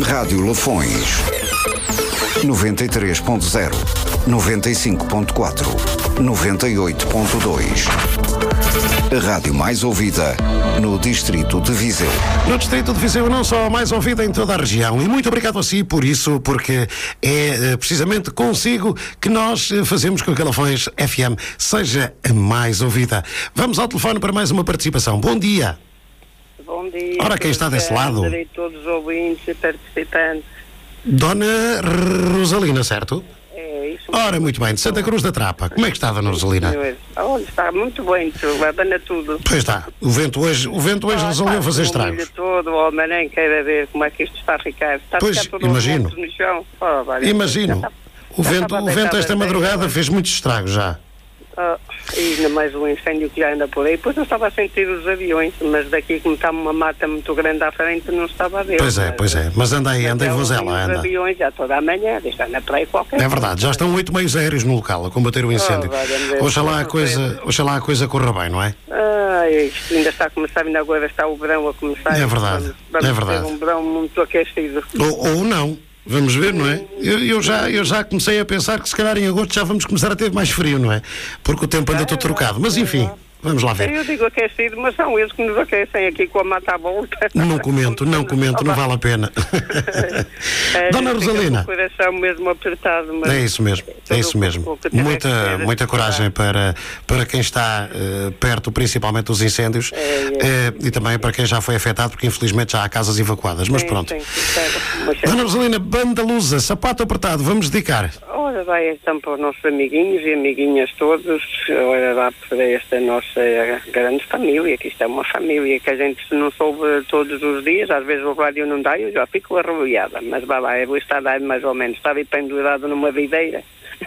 Rádio Lafões 93.0, 95.4, 98.2. A rádio mais ouvida no distrito de Viseu. No distrito de Viseu, não só a mais ouvida em toda a região. E muito obrigado a si por isso, porque é precisamente consigo que nós fazemos com que a Lafões FM seja a mais ouvida. Vamos ao telefone para mais uma participação. Bom dia. Bom dia. Ora, quem está desse lado? Todos os ouvintes e participantes. Dona Rosalina, certo? É isso. Ora, muito bem, de Santa Cruz da Trapa. Como é que está, Dona Rosalina? Olha, está muito bem, abana tudo. Pois está, o vento hoje resolveu fazer estragos. Todo, o homem nem quer ver como é que isto está a ficar. Está pois, a ficar todo imagino. no chão. Imagino. O vento esta madrugada fez muitos estragos já. E ainda mais um incêndio que já anda por aí. Pois não estava a sentir os aviões, mas daqui como está uma mata muito grande à frente não estava a ver. Pois é. Mas anda em vozela, anda. Os aviões já toda a manhã, está na praia qualquer. É verdade, já estão 8 meios aéreos no local a combater o incêndio. Oxalá a coisa corra bem, não é? Isto ainda está a começar, ainda agora está o verão a começar. É verdade, vamos é verdade. ter um verão muito aquecido. Ou não. Vamos ver, não é? Eu já comecei a pensar que se calhar em agosto já vamos começar a ter mais frio, não é? Porque o tempo anda todo trocado. Mas enfim, vamos lá ver. Eu digo aquecido, mas são eles que nos aquecem aqui com a mata à volta. Não comento, não vale a pena. Dona Rosalina. O coração mesmo apertado. Mas é isso mesmo. Muita coragem para quem está perto, principalmente dos incêndios, e também para quem já foi afetado, porque infelizmente já há casas evacuadas. Mas pronto. Dona Rosalina, banda lusa, sapato apertado, vamos dedicar. Ora, vai então para os nossos amiguinhos e amiguinhas todos. Ora, lá para esta nossa grande família, que isto é uma família que a gente não soube todos os dias, às vezes o rádio não dá, eu já fico arrebiada, mas vai lá, eu vou estar dando mais ou menos, estava pendurado numa videira.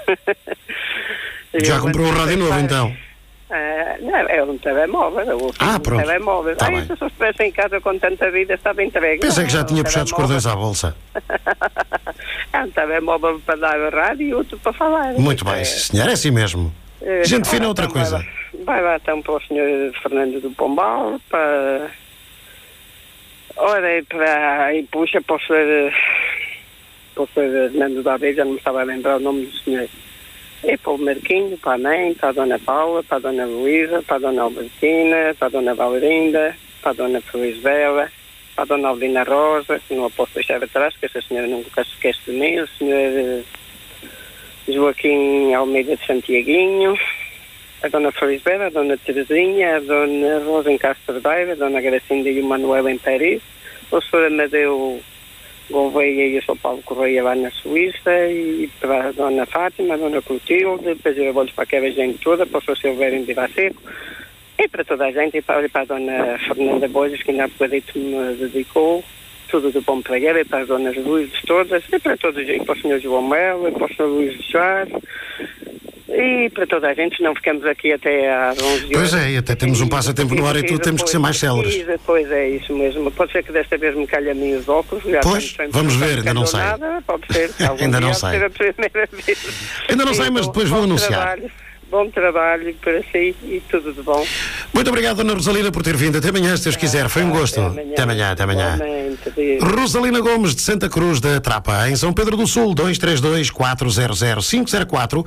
Já comprou um rádio novo então? Não, é um telemóvel. Pronto. Telemóvel. Tá se eu estivesse em casa com tanta vida, estava entregue. Pensei que já tinha puxado os cordões à bolsa. É um telemóvel para dar a rádio e outro para falar. Muito bem, senhor, é assim mesmo. Gente fina é outra coisa. Vai lá então para o senhor Fernando do Pombal, para... Ora, e puxa para o senhor Fernando da Aveia, já não me estava a lembrar o nome do senhor. E para o Marquinho, para a mãe, para a dona Paula, para a dona Luísa, para a dona Albertina, para a dona Valerinda, para a dona Felisbela, para a dona Aldina Rosa, que não a posso deixar atrás, que essa senhora nunca se esquece de mim, o senhor Joaquim Almeida de Santiaguinho, a dona Felisbela, a dona Terezinha, a dona Rosa em Castro Daire, a dona Gracinda e o Manuel em Paris, o senhor Amadeu Gouveia e o São Paulo Correia lá na Suíça, e para a dona Fátima, a dona Clotilde, depois eu vou para aquela gente toda, para o senhor Silvério de Seco, e para toda a gente, e para a dona Fernanda Borges, que ainda há bocadito me dedicou, tudo de bom para ela, e para as donas Luíses todas, e para todos, e para o senhor João Melo, e para o senhor Luís de Soares, e para toda a gente, não ficamos aqui até às 11 horas. Pois é, e até temos um passatempo no ar e tudo, temos que ser mais céleres. Pois é, isso mesmo. Pode ser que desta vez me calhe a mim os óculos. Pois, vamos ver, ainda não sei. Pode ser. Ainda não sei. Ainda não sei, mas depois vou anunciar. Bom trabalho para si e tudo de bom. Muito obrigado, Dona Rosalina, por ter vindo. Até amanhã, se Deus quiser. Foi um gosto. Até amanhã. Rosalina Gomes, de Santa Cruz da Trapa, em São Pedro do Sul, 232-400-504,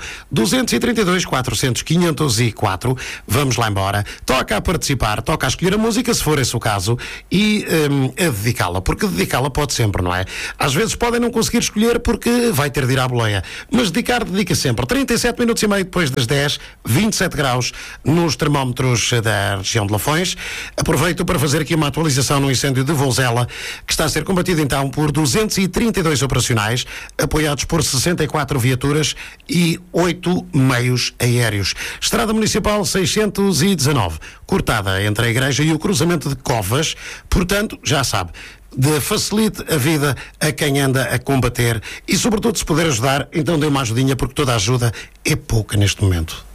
232-400-504. Vamos lá embora. Toca a participar, toca a escolher a música, se for esse o caso, e a dedicá-la, porque dedicá-la pode sempre, não é? Às vezes podem não conseguir escolher porque vai ter de ir à boleia, mas dedica sempre. 37 minutos e meio depois das 10, 27 graus nos termómetros da região de Lafões. Aproveito para fazer aqui uma atualização no incêndio de Vozela, que está a ser combatido então por 232 operacionais, apoiados por 64 viaturas e 8 meios aéreos. Estrada Municipal 619, cortada entre a igreja e o cruzamento de Covas, portanto, já sabe, facilite a vida a quem anda a combater e, sobretudo, se puder ajudar, então dê uma ajudinha, porque toda a ajuda é pouca neste momento.